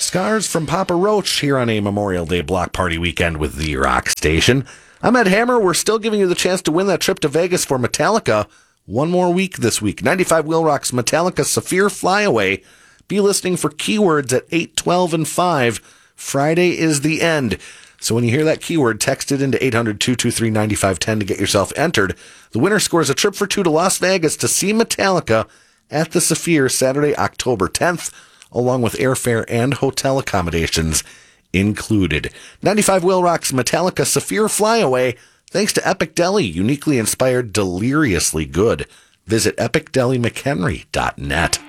Scars from Papa Roach here on a Memorial Day block party weekend with the Rock Station. I'm Ed Hammer. We're still giving you the chance to win that trip to Vegas for Metallica. One more week this week. 95 Wheel Rock's Metallica Saphir Flyaway. Be listening for keywords at 8, 12, and 5. Friday is the end. So when you hear that keyword, text it into 800-223-9510 to get yourself entered. The winner scores a trip for two to Las Vegas to see Metallica at the Saphir Saturday, October 10th, along with airfare and hotel accommodations included. 95 Wheel Rock's Metallica Saphir Flyaway, thanks to Epic Deli, uniquely inspired, deliriously good. Visit epicdelymchenry.net.